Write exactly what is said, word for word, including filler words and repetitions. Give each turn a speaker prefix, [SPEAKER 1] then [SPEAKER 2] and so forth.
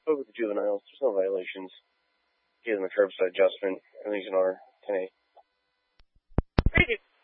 [SPEAKER 1] spoke with the juveniles. There's no violations. Gave them a curbside adjustment. Everything's in order. ten A.
[SPEAKER 2] Thank you.